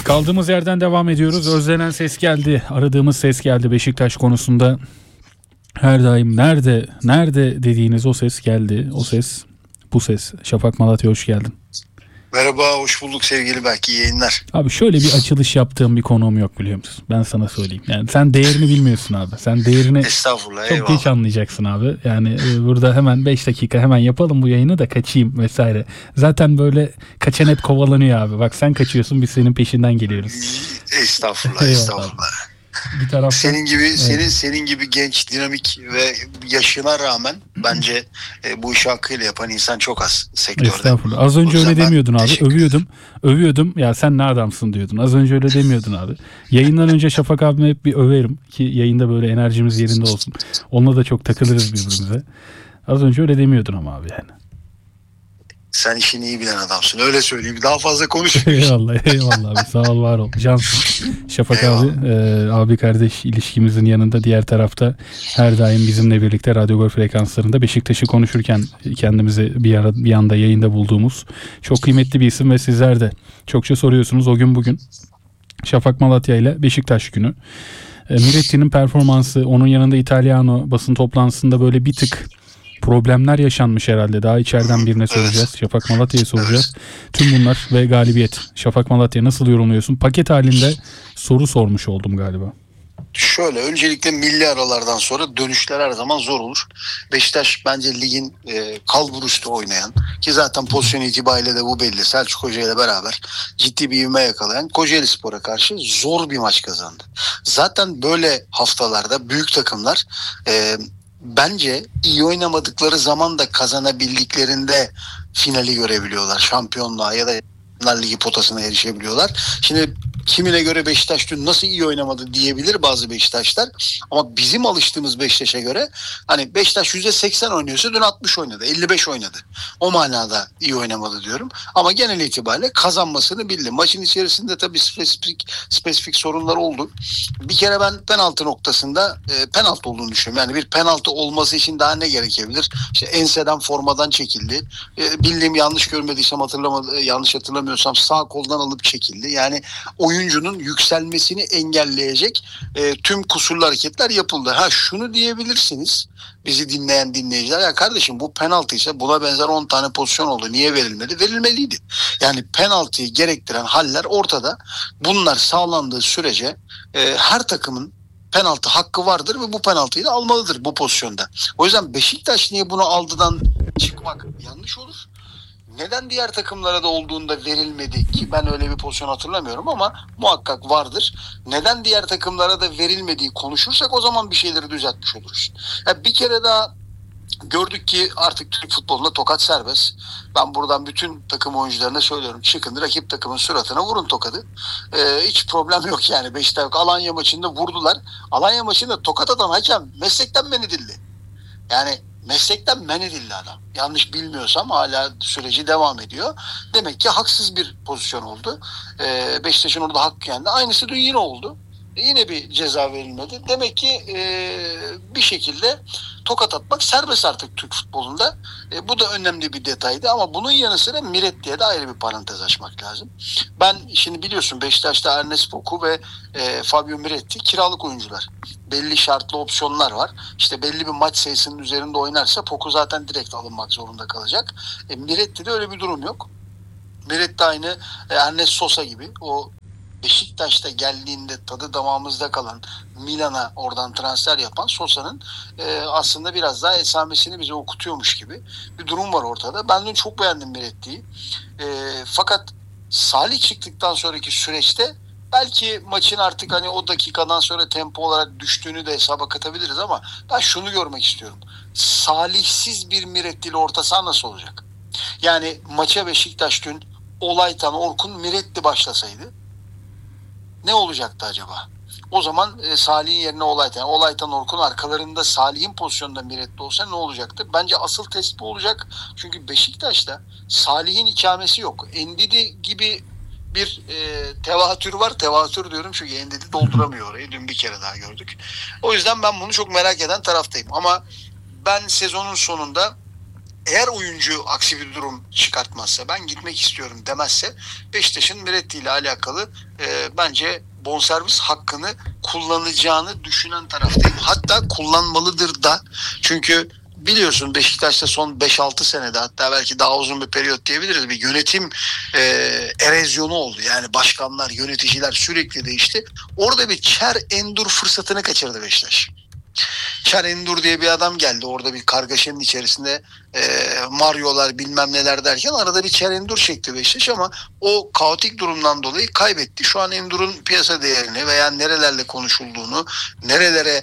Kaldığımız yerden devam ediyoruz. Özlenen ses geldi. Aradığımız ses geldi Beşiktaş konusunda. Her daim nerede dediğiniz o ses geldi. O ses, bu ses. Şafak Malatya, hoş geldin. Merhaba, hoş bulduk sevgili Berk, iyi yayınlar. Abi şöyle bir açılış yaptığım bir konuğum yok, biliyor musun? Ben sana söyleyeyim. Yani sen değerini bilmiyorsun abi. Sen değerini Estağfurullah, çok eyvallah. geç anlayacaksın abi. Yani burada hemen 5 dakika hemen yapalım bu yayını da kaçayım vesaire. Zaten böyle kaçan hep kovalanıyor abi. Bak sen kaçıyorsun, biz senin peşinden geliyoruz. Estağfurullah, Eyvallah. estağfurullah. Bir taraftan Senin gibi evet. senin gibi genç, dinamik ve yaşına rağmen bence bu işi hakkıyla yapan insan çok az sektörde. Estağfurullah. Az önce öyle demiyordun abi. Övüyordum. Ya sen ne adamsın diyordun. Az önce öyle demiyordun abi. Yayından önce Şafak abime hep bir överim ki yayında böyle enerjimiz yerinde olsun. Onunla da çok takılırız birbirimize. Az önce öyle demiyordun ama abi yani. Sen işini iyi bilen adamsın. Öyle söyleyeyim. Daha fazla konuşmayayım. Eyvallah abi. Sağ ol, var ol. Cansın. Şafak abi, abi kardeş ilişkimizin yanında, diğer tarafta her daim bizimle birlikte Radyo Gol frekanslarında Beşiktaş'ı konuşurken kendimizi bir anda yayında bulduğumuz çok kıymetli bir isim ve sizler de çokça soruyorsunuz o gün bugün. Şafak Malatya ile Beşiktaş günü. Miretti'nin performansı, onun yanında Italiano basın toplantısında böyle bir tık problemler yaşanmış herhalde. Daha içeriden birine soracağız. Evet. Şafak Malatya'ya soracağız. Evet. Tüm bunlar ve galibiyet. Şafak Malatya nasıl yorumluyorsun? Paket halinde soru sormuş oldum galiba. Şöyle, öncelikle milli aralardan sonra dönüşler her zaman zor olur. Beşiktaş bence ligin kalburüstü oynayan, ki zaten pozisyon itibariyle de bu belli, Selçuk Hoca ile beraber ciddi bir ivme yakalayan Kocaelispor'a karşı zor bir maç kazandı. Zaten böyle haftalarda büyük takımlar bence iyi oynamadıkları zaman da kazanabildiklerinde finali görebiliyorlar. Şampiyonluğa ya da Ligi potasına erişebiliyorlar. Şimdi kimine göre Beşiktaş dün nasıl iyi oynamadı diyebilir bazı Beşiktaşlar. Ama bizim alıştığımız Beşiktaş'a göre hani Beşiktaş %80 oynuyorsa dün 60 oynadı, 55 oynadı. O manada iyi oynamadı diyorum. Ama genel itibariyle kazanmasını bildi. Maçın içerisinde tabii spesifik sorunlar oldu. Bir kere ben penaltı noktasında penaltı olduğunu düşünüyorum. Yani bir penaltı olması için daha ne gerekebilir? İşte enseden, formadan çekildi. Bildiğim, yanlış görmediysem, yanlış hatırlamıyorsam sağ koldan alıp çekildi. Yani oyuncunun yükselmesini engelleyecek tüm kusurlu hareketler yapıldı. Şunu diyebilirsiniz bizi dinleyen dinleyiciler, ya kardeşim bu penaltıysa buna benzer 10 tane pozisyon oldu, niye verilmedi? Verilmeliydi. Yani penaltıyı gerektiren haller ortada. Bunlar sağlandığı sürece her takımın penaltı hakkı vardır ve bu penaltıyı da almalıdır bu pozisyonda. O yüzden Beşiktaş niye bunu aldıdan çıkmak yanlış olur. Neden diğer takımlara da olduğunda verilmedi ki ben öyle bir pozisyon hatırlamıyorum ama muhakkak vardır. Neden diğer takımlara da verilmediği konuşursak o zaman bir şeyleri düzeltmiş oluruz. Yani bir kere daha gördük ki artık Türk futbolunda tokat serbest. Ben buradan bütün takım oyuncularına söylüyorum. Çıkın rakip takımın suratına vurun tokadı. Hiç problem yok yani. Beşiktaş Alanya maçında vurdular. Alanya maçında tokat atan hakem meslekten men edildi. Yani meslekten men edildi adam. Yanlış bilmiyorsam hala süreci devam ediyor. Demek ki haksız bir pozisyon oldu. Beşiktaş'ın orada hakkı yendi. Aynısı dün yine oldu. Yine bir ceza verilmedi. Demek ki bir şekilde tokat atmak serbest artık Türk futbolunda. Bu da önemli bir detaydı ama bunun yanı sıra Miretti'ye de ayrı bir parantez açmak lazım. Ben şimdi biliyorsun Beşiktaş'ta Ernest Poku ve Fabio Miretti kiralık oyuncular. Belli şartlı opsiyonlar var. İşte belli bir maç sayısının üzerinde oynarsa Poku zaten direkt alınmak zorunda kalacak. Miretti'de öyle bir durum yok. Miretti aynı Ernest Sosa gibi, o Beşiktaş'ta geldiğinde tadı damağımızda kalan, Milan'a oradan transfer yapan Sosa'nın aslında biraz daha esamesini bize okutuyormuş gibi bir durum var ortada. Ben dün çok beğendim Miretti'yi. Fakat Salih çıktıktan sonraki süreçte belki maçın artık hani o dakikadan sonra tempo olarak düştüğünü de hesaba katabiliriz ama ben şunu görmek istiyorum. Salihsiz bir Miretti ile orta saha nasıl olacak? Yani maça Beşiktaş dün Olaytan, Orkun, Miretti başlasaydı ne olacaktı acaba? O zaman Salih'in yerine Olaytan, Orkun arkalarında Salih'in pozisyonunda Miretti olsa ne olacaktı? Bence asıl test bu olacak. Çünkü Beşiktaş'ta Salih'in ikamesi yok. Endidi gibi bir tevatür var. Tevatür diyorum çünkü Endidi dolduramıyor orayı. Dün bir kere daha gördük. O yüzden ben bunu çok merak eden taraftayım. Ama ben sezonun sonunda eğer oyuncu aksi bir durum çıkartmazsa, ben gitmek istiyorum demezse, Beşiktaş'ın Miretti ile alakalı bence bonservis hakkını kullanacağını düşünen taraftayım. Hatta kullanmalıdır da. Çünkü biliyorsun Beşiktaş'ta son 5-6 senede, hatta belki daha uzun bir periyot diyebiliriz, bir yönetim erozyonu oldu. Yani başkanlar, yöneticiler sürekli değişti. Orada bir Çer Endur fırsatını kaçırdı Beşiktaş. Çer Endur diye bir adam geldi. Orada bir kargaşanın içerisinde Mario'lar bilmem neler derken arada bir Çer Endur çekti Beşiktaş, ama o kaotik durumdan dolayı kaybetti. Şu an Endur'un piyasa değerini veya nerelerle konuşulduğunu, nerelere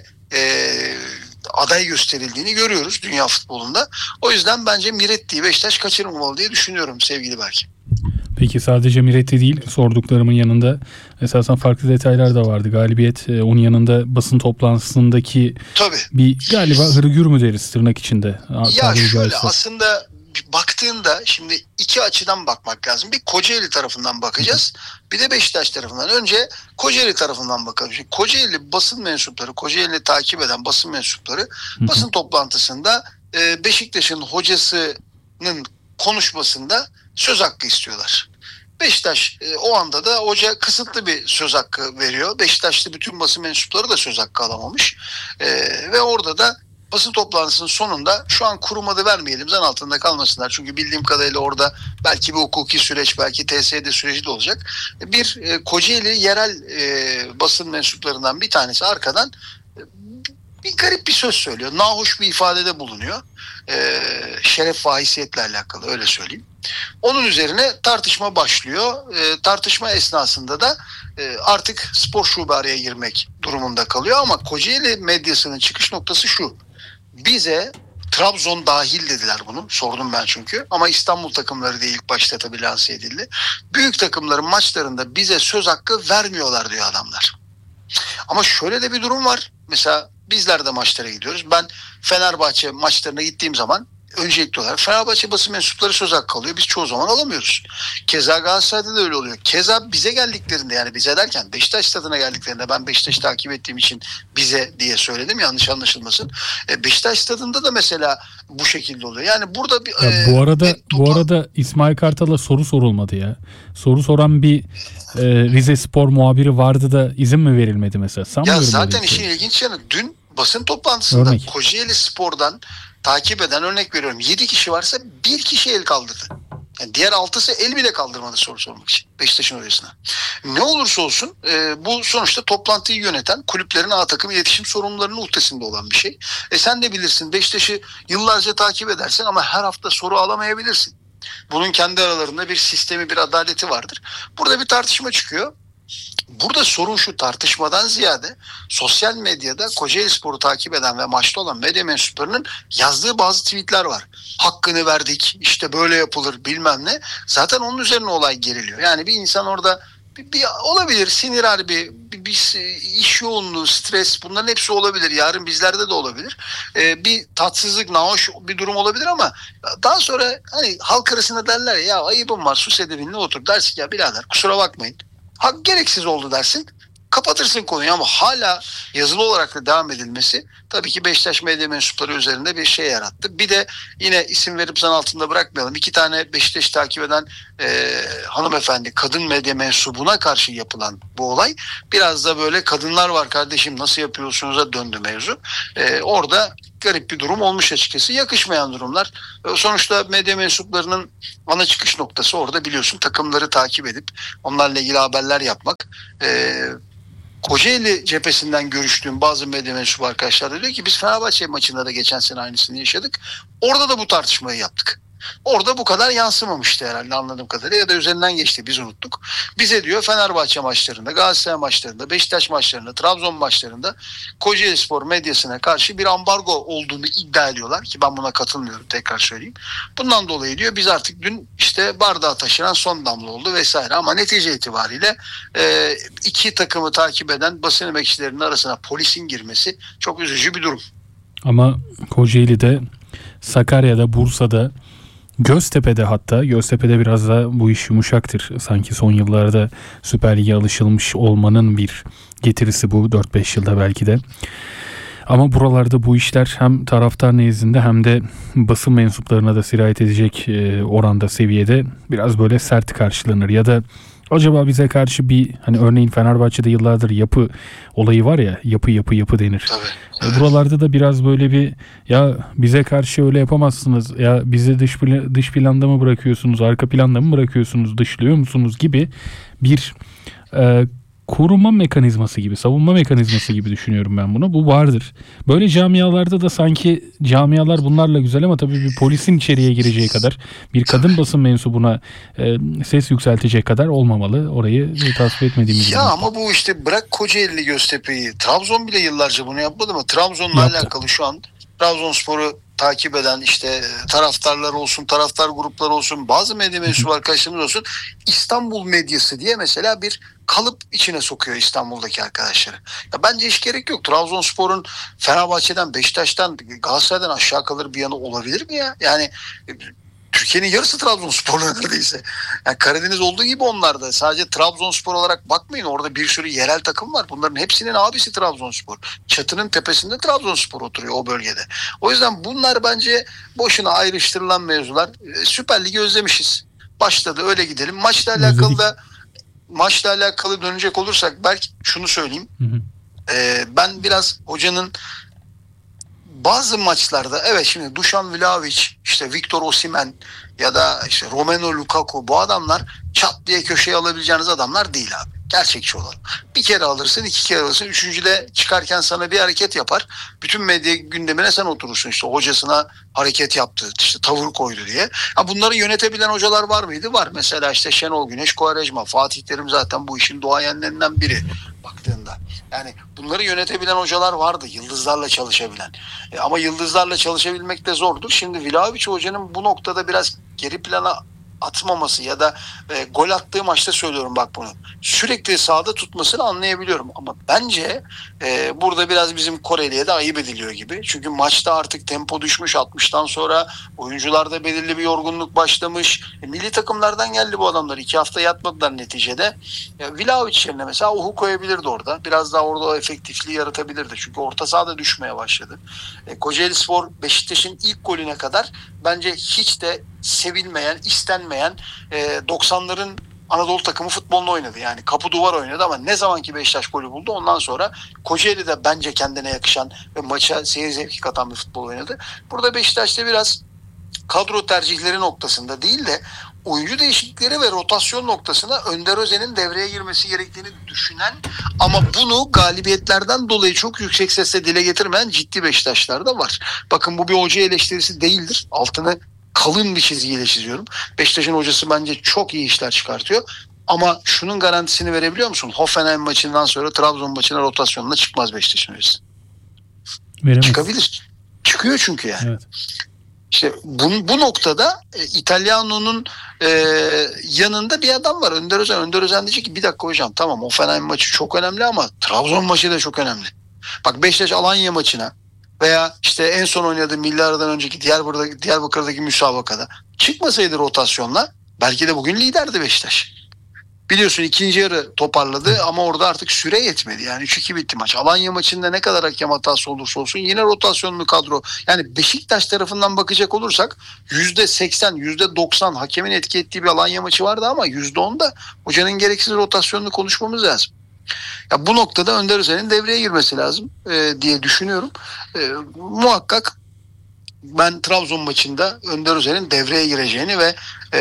aday gösterildiğini görüyoruz dünya futbolunda. O yüzden bence Miretti'yi Beşiktaş kaçırmamalı diye düşünüyorum sevgili Berk. Peki sadece Miretti değil, sorduklarımın yanında esasen farklı detaylar da vardı. Galibiyet, onun yanında basın toplantısındaki Tabii. bir galiba hırgür mü deriz tırnak içinde? Ya şöyle, aslında baktığında şimdi iki açıdan bakmak lazım. Bir Kocaeli tarafından bakacağız. Bir de Beşiktaş tarafından. Önce Kocaeli tarafından bakalım. Şimdi Kocaeli basın mensupları, Kocaeli'ni takip eden basın mensupları basın toplantısında Beşiktaş'ın hocasının konuşmasında söz hakkı istiyorlar. Beşiktaş o anda da hoca kısıtlı bir söz hakkı veriyor. Beşiktaş'ta bütün basın mensupları da söz hakkı alamamış. Ve orada da basın toplantısının sonunda, şu an kurum adı vermeyelim, zan altında kalmasınlar. Çünkü bildiğim kadarıyla orada belki bir hukuki süreç, belki TSD süreci de olacak. Bir Kocaeli yerel basın mensuplarından bir tanesi arkadan bir garip bir söz söylüyor. Nahoş bir ifadede bulunuyor. Şeref ve haysiyetle alakalı, öyle söyleyeyim. Onun üzerine tartışma başlıyor. Tartışma esnasında da artık spor şube araya girmek durumunda kalıyor. Ama Kocaeli medyasının çıkış noktası şu: bize Trabzon dahil dediler bunu. Sordum ben çünkü. Ama İstanbul takımları diye ilk başta tabii lanse edildi. Büyük takımların maçlarında bize söz hakkı vermiyorlar diyor adamlar. Ama şöyle de bir durum var. Mesela bizler de maçlara gidiyoruz. Ben Fenerbahçe maçlarına gittiğim zaman öncelikli olarak Fenerbahçe basın mensupları söz hakkı alıyor. Biz çoğu zaman alamıyoruz. Keza Galatasaray'da da öyle oluyor. Keza bize geldiklerinde, yani bize derken Beşiktaş stadına geldiklerinde, ben Beşiktaş'ı takip ettiğim için bize diye söyledim, yanlış anlaşılmasın. Beşiktaş stadında da mesela bu şekilde oluyor. Yani burada bir bu arada İsmail Kartal'a soru sorulmadı ya. Soru soran bir Rize Spor muhabiri vardı da izin mi verilmedi mesela? Ya zaten işin ilginç yanı, dün basın toplantısında Kocaeli Spor'dan takip eden, örnek veriyorum, 7 kişi varsa 1 kişi el kaldırdı. Yani diğer 6'sı el bile kaldırmadı soru sormak için Beşiktaş'ın hocasına. Ne olursa olsun bu sonuçta toplantıyı yöneten kulüplerin A takım iletişim sorumlularının uhdesinde olan bir şey. Sen de bilirsin, Beşiktaş'ı yıllarca takip edersin ama her hafta soru alamayabilirsin. Bunun kendi aralarında bir sistemi, bir adaleti vardır. Burada bir tartışma çıkıyor. Burada sorun şu: tartışmadan ziyade sosyal medyada Kocaelispor'u takip eden ve maçta olan medya mensuplarının yazdığı bazı tweetler var. Hakkını verdik, işte böyle yapılır bilmem ne. Zaten onun üzerine olay geriliyor. Yani bir insan orada bir olabilir, sinir harbi, bir iş yoğunluğu, stres, bunların hepsi olabilir. Yarın bizlerde de olabilir. Bir tatsızlık, nahoş bir durum olabilir ama daha sonra hani halk arasında derler ya ayıbım var, sus edebinle otur. Dersin ya birader kusura bakmayın, gereksiz oldu dersin. Kapatırsın konuyu, ama hala yazılı olarak da devam edilmesi tabii ki Beşiktaş medya mensupları üzerinde bir şey yarattı. Bir de yine isim verip zan altında bırakmayalım. 2 tane Beşiktaş'ı takip eden hanımefendi, kadın medya mensubuna karşı yapılan bu olay biraz da böyle kadınlar var kardeşim nasıl yapıyorsunuz'a döndü mevzu. Orada garip bir durum olmuş açıkçası. Yakışmayan durumlar. Sonuçta medya mensuplarının ana çıkış noktası orada, biliyorsun, takımları takip edip onlarla ilgili haberler yapmak. Kocaeli cephesinden görüştüğüm bazı medya mensubu arkadaşlar da diyor ki biz Fenerbahçe maçında da geçen sene aynısını yaşadık. Orada da bu tartışmayı yaptık. Orada bu kadar yansımamıştı herhalde, anladığım kadarıyla, ya da üzerinden geçti, biz unuttuk. Bize diyor Fenerbahçe maçlarında, Galatasaray maçlarında, Beşiktaş maçlarında, Trabzon maçlarında Kocaelispor medyasına karşı bir ambargo olduğunu iddia ediyorlar ki ben buna katılmıyorum, tekrar söyleyeyim. Bundan dolayı diyor biz artık dün işte bardağı taşıran son damla oldu vesaire, ama netice itibariyle iki takımı takip eden basın emekçilerinin arasına polisin girmesi çok üzücü bir durum. Ama Kocaeli'de, Sakarya'da, Bursa'da, Göztepe'de, hatta Göztepe'de biraz da bu iş yumuşaktır. Sanki son yıllarda Süper Lig'e alışılmış olmanın bir getirisi bu, 4-5 yılda belki de. Ama buralarda bu işler hem taraftar nezdinde hem de basın mensuplarına da sirayet edecek oranda, seviyede biraz böyle sert karşılanır. Ya da acaba bize karşı bir, hani örneğin Fenerbahçe'de yıllardır yapı olayı var ya, yapı denir. Tabii. Evet. Buralarda da biraz böyle bir, ya bize karşı öyle yapamazsınız, ya bizi dış planda mı bırakıyorsunuz, arka planda mı bırakıyorsunuz, dışlıyor musunuz gibi bir koruma mekanizması gibi, savunma mekanizması gibi düşünüyorum ben bunu. Bu vardır. Böyle camialarda da sanki camialar bunlarla güzel ama tabii bir polisin içeriye gireceği kadar, bir kadın basın mensubuna ses yükseltecek kadar olmamalı. Orayı tasvip etmediğimiz gibi. Ya ama bu işte, bırak Kocaeli, Göztepe'yi. Trabzon bile yıllarca bunu yapmadı mı? Trabzon'la alakalı şu an Trabzonspor'u takip eden işte taraftarlar olsun, taraftar grupları olsun, bazı medya mensubu arkadaşlarımız olsun, İstanbul medyası diye mesela bir kalıp içine sokuyor İstanbul'daki arkadaşları. Ya bence hiç gerek yok. Trabzonspor'un Fenerbahçe'den, Beşiktaş'tan, Galatasaray'dan aşağı kalır bir yanı olabilir mi ya? Yani Türkiye'nin yarısı Trabzonsporlu neredeyse. Yani Karadeniz olduğu gibi onlar da. Sadece Trabzonspor olarak bakmayın. Orada bir sürü yerel takım var. Bunların hepsinin abisi Trabzonspor. Çatının tepesinde Trabzonspor oturuyor o bölgede. O yüzden bunlar bence boşuna ayrıştırılan mevzular. Süper Lig'i özlemişiz. Başladı, öyle gidelim. Maçla alakalı dönecek olursak belki şunu söyleyeyim. Ben biraz hocanın bazı maçlarda, evet, şimdi Dušan Vlahović, işte Victor Osimhen ya da işte Romelu Lukaku, bu adamlar çat diye köşeye alabileceğiniz adamlar değil abi. Gerçekçi olalım. Bir kere alırsın, iki kere alırsın. Üçüncüde çıkarken sana bir hareket yapar. Bütün medya gündemine sen oturursun. İşte hocasına hareket yaptı, işte tavır koydu diye. Ha, bunları yönetebilen hocalar var mıydı? Var. Mesela işte Şenol Güneş, Quaresma, Fatih Terim zaten bu işin duayenlerinden biri baktığında. Yani bunları yönetebilen hocalar vardı. Yıldızlarla çalışabilen. Ama yıldızlarla çalışabilmek de zordur. Şimdi Vlahović hocanın bu noktada biraz geri plana atmaması ya da gol attığı maçta söylüyorum bak bunu, sürekli sahada tutmasını anlayabiliyorum. Ama bence burada biraz bizim Koreli'ye de ayıp ediliyor gibi. Çünkü maçta artık tempo düşmüş, 60'tan sonra oyuncularda belirli bir yorgunluk başlamış. Milli takımlardan geldi bu adamlar. 2 hafta yatmadılar neticede. Vlahović yerine mesela Ohu koyabilirdi orada. Biraz daha orada o efektifliği yaratabilirdi. Çünkü orta sahada düşmeye başladı. Kocaelispor Beşiktaş'ın ilk golüne kadar bence hiç de sevilmeyen, istenmeyen 90'ların Anadolu takımı futbolunu oynadı. Yani kapı duvar oynadı ama ne zamanki Beşiktaş golü buldu, ondan sonra Kocaeli de bence kendine yakışan ve maça seyir zevki katan bir futbol oynadı. Burada Beşiktaş'ta biraz kadro tercihleri noktasında değil de oyuncu değişiklikleri ve rotasyon noktasında Önder Özen'in devreye girmesi gerektiğini düşünen ama bunu galibiyetlerden dolayı çok yüksek sesle dile getirmeyen ciddi Beşiktaşlar da var. Bakın, bu bir hoca eleştirisi değildir. Altını kalın bir çizgiyle çiziyorum. Beşiktaş'ın hocası bence çok iyi işler çıkartıyor. Ama şunun garantisini verebiliyor musun? Hoffenheim maçından sonra Trabzon maçına rotasyonuna çıkmaz Beşiktaş'ın hocası. Veremez. Çıkabilir. Çıkıyor çünkü yani. Evet. İşte bu noktada İtalyano'nun yanında bir adam var. Önder Özen. Önder Özen diyecek ki bir dakika hocam, tamam Hoffenheim maçı çok önemli ama Trabzon maçı da çok önemli. Bak, Beşiktaş Alanya maçına veya işte en son oynadığı milli aradan önceki Diyarbakır'daki müsabakada çıkmasaydı rotasyonla belki de bugün liderdi Beşiktaş. Biliyorsun ikinci yarı toparladı ama orada artık süre yetmedi. Yani 3-2 bitti maç. Alanya maçında ne kadar hakem hatası olursa olsun yine rotasyonlu kadro. Yani Beşiktaş tarafından bakacak olursak %80, %90 hakemin etki ettiği bir Alanya maçı vardı ama %10 da hocanın gereksiz rotasyonunu konuşmamız lazım. Ya bu noktada Önder Özen'in devreye girmesi lazım diye düşünüyorum. Muhakkak ben Trabzon maçında Önder Özen'in devreye gireceğini ve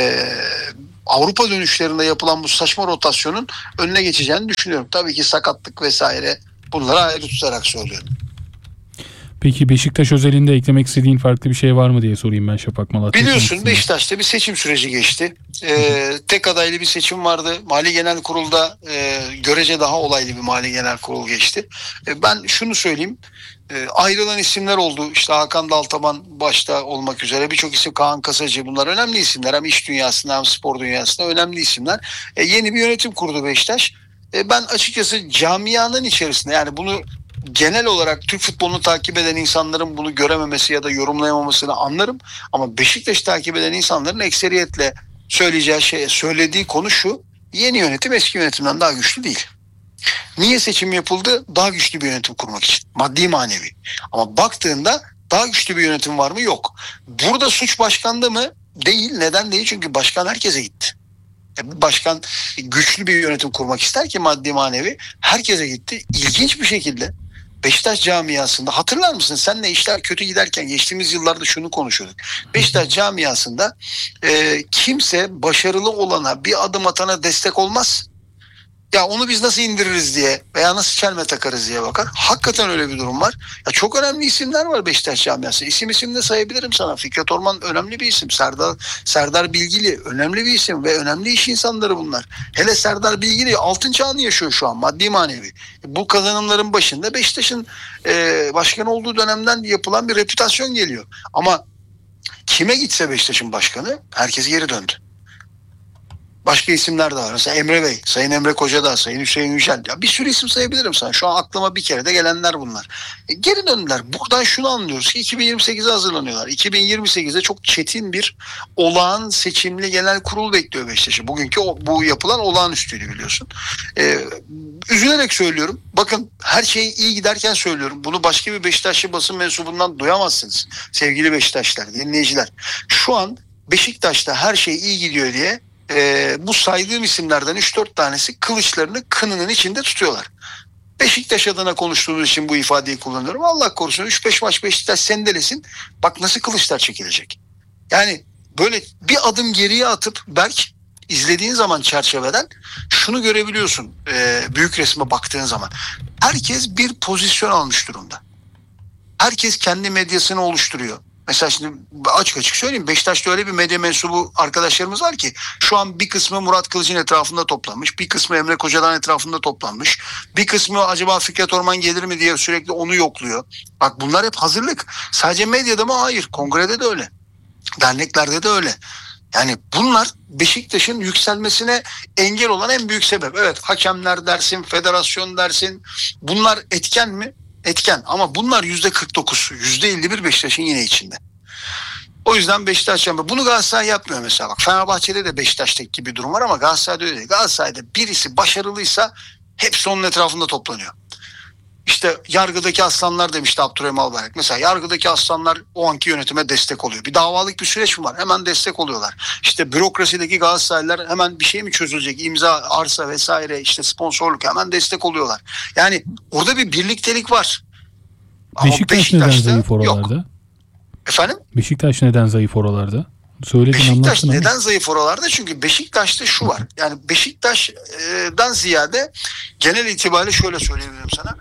Avrupa dönüşlerinde yapılan bu saçma rotasyonun önüne geçeceğini düşünüyorum. Tabii ki sakatlık vesaire, bunları ayrı tutarak söylüyorum. Peki Beşiktaş özelinde eklemek istediğin farklı bir şey var mı diye sorayım ben Şafak Malatya. Biliyorsun Beşiktaş'ta bir seçim süreci geçti. Tek adaylı bir seçim vardı. Mali Genel Kurul'da görece daha olaylı bir Mali Genel Kurul geçti. Ben şunu söyleyeyim. Ayrılan isimler oldu. İşte Hakan Daltaban başta olmak üzere birçok isim, Kaan Kasacı, bunlar önemli isimler. Hem iş dünyasında hem spor dünyasında önemli isimler. Yeni bir yönetim kurdu Beşiktaş. Ben açıkçası camianın içerisinde, yani bunu genel olarak Türk futbolunu takip eden insanların bunu görememesi ya da yorumlayamamasını anlarım. Ama Beşiktaş takip eden insanların ekseriyetle söylediği konu şu: yeni yönetim eski yönetimden daha güçlü değil. Niye seçim yapıldı? Daha güçlü bir yönetim kurmak için. Maddi manevi. Ama baktığında daha güçlü bir yönetim var mı? Yok. Burada suç başkanda mı? Değil. Neden değil? Çünkü başkan herkese gitti. Başkan güçlü bir yönetim kurmak ister ki maddi manevi, herkese gitti. İlginç bir şekilde Beşiktaş camiasında, hatırlar mısın? Seninle işler kötü giderken geçtiğimiz yıllarda şunu konuşuyorduk. Beşiktaş camiasında kimse başarılı olana, bir adım atana destek olmaz. Ya onu biz nasıl indiririz diye veya nasıl çelme takarız diye bakar. Hakikaten öyle bir durum var. Ya çok önemli isimler var Beşiktaş camiası. İsim de sayabilirim sana. Fikret Orman önemli bir isim. Serdar Bilgili önemli bir isim ve önemli iş insanları bunlar. Hele Serdar Bilgili altın çağını yaşıyor şu an, maddi manevi. Bu kazanımların başında Beşiktaş'ın başkan olduğu dönemden yapılan bir reputasyon geliyor. Ama kime gitse Beşiktaş'ın başkanı, herkes geri döndü. Başka isimler de var. Mesela Emre Bey, Sayın Emre Kocadağ, Sayın Hüseyin Yücel. Ya bir sürü isim sayabilirim sana. Şu an aklıma bir kere de gelenler bunlar. Geri döndüler. Buradan şunu anlıyoruz ki 2028'e hazırlanıyorlar. 2028'de çok çetin bir olağan seçimli genel kurul bekliyor Beşiktaş'ı. Bugünkü bu yapılan olağanüstüydü biliyorsun. Üzülerek söylüyorum. Bakın her şey iyi giderken söylüyorum. Bunu başka bir Beşiktaşlı basın mensubundan duyamazsınız. Sevgili Beşiktaşlar, dinleyiciler. Şu an Beşiktaş'ta her şey iyi gidiyor diye bu saydığım isimlerden 3-4 tanesi kılıçlarını kınının içinde tutuyorlar. Beşiktaş adına konuştuğumuz için bu ifadeyi kullanıyorum. Allah korusun 3-5 maç Beşiktaş sendelesin. Bak nasıl kılıçlar çekilecek. Yani böyle bir adım geriye atıp Berk, izlediğin zaman çerçeveden şunu görebiliyorsun. Büyük resme baktığın zaman. Herkes bir pozisyon almış durumda. Herkes kendi medyasını oluşturuyor. Mesela şimdi açık açık söyleyeyim, Beşiktaş'ta öyle bir medya mensubu arkadaşlarımız var ki şu an bir kısmı Murat Kılıç'ın etrafında toplanmış, bir kısmı Emre Kocadağ'ın etrafında toplanmış, bir kısmı acaba Fikret Orman gelir mi diye sürekli onu yokluyor. Bak bunlar hep hazırlık. Sadece medyada mı? Hayır. Kongrede de öyle. Derneklerde de öyle. Yani bunlar Beşiktaş'ın yükselmesine engel olan en büyük sebep. Evet, hakemler dersin, federasyon dersin. Bunlar etken mi? Etken, ama bunlar %49, %51 Beşiktaş'ın yine içinde. O yüzden Beşiktaş bunu Galatasaray yapmıyor mesela. Bak Fenerbahçe'de de Beşiktaş'taki gibi bir durum var ama Galatasaray'da öyle değil. Galatasaray'da birisi başarılıysa hepsi onun etrafında toplanıyor. İşte yargıdaki aslanlar demişti Abdurrahim Albayrak. Mesela yargıdaki aslanlar o anki yönetime destek oluyor. Bir davalık bir süreç mi var? Hemen destek oluyorlar. İşte bürokrasideki Galatasaraylılar hemen bir şey mi çözülecek? İmza, arsa vesaire, işte sponsorluk, hemen destek oluyorlar. Yani orada bir birliktelik var. Ama Beşiktaş neden zayıf oralarda? Yok. Efendim? Beşiktaş neden zayıf oralarda? Söyledin, Beşiktaş anlattın neden ama. zayıf oralarda? Çünkü Beşiktaş'ta şu var. Yani Beşiktaş'dan ziyade genel itibariyle şöyle söyleyebilirim sana.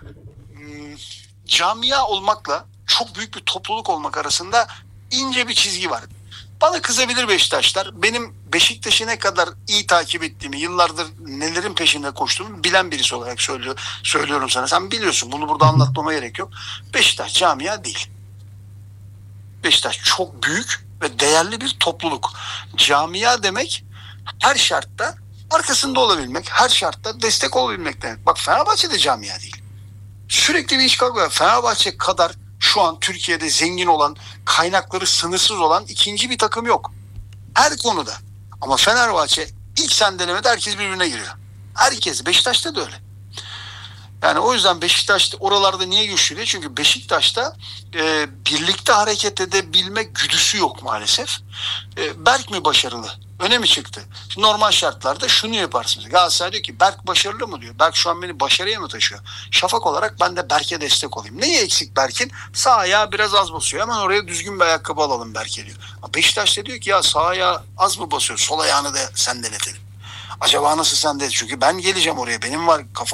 Camia olmakla çok büyük bir topluluk olmak arasında ince bir çizgi var. Bana kızabilir Beşiktaşlar. Benim Beşiktaş'ı ne kadar iyi takip ettiğimi, yıllardır nelerin peşinde koştuğumu bilen birisi olarak söylüyorum sana. Sen biliyorsun, bunu burada anlatmama gerek yok. Beşiktaş camia değil. Beşiktaş çok büyük ve değerli bir topluluk. Camia demek her şartta arkasında olabilmek, her şartta destek olabilmek demek. Bak Fenerbahçe de camia değil. Sürekli bir iş kavga. Fenerbahçe kadar şu an Türkiye'de zengin olan, kaynakları sınırsız olan ikinci bir takım yok. Her konuda. Ama Fenerbahçe ilk sendelemede herkes birbirine giriyor. Herkes. Beşiktaş'ta da öyle. Yani o yüzden Beşiktaş oralarda niye güçlü diye? Çünkü Beşiktaş'ta birlikte hareket edebilme güdüsü yok maalesef. Berk mi başarılı? Öne mi çıktı? Şimdi normal şartlarda şunu yaparsınız. Galatasaray diyor ki Berk başarılı mı diyor. Berk şu an beni başarıya mı taşıyor? Şafak olarak ben de Berk'e destek olayım. Neyi eksik Berk'in? Sağ ayağı biraz az basıyor. Hemen oraya düzgün bir ayakkabı alalım Berk'e diyor. Ama Beşiktaş da diyor ki ya sağ ayağı az mı basıyor? Sol ayağını da sendeletelim. Acaba nasıl sendeletelim? Çünkü ben geleceğim oraya. Benim var kafam.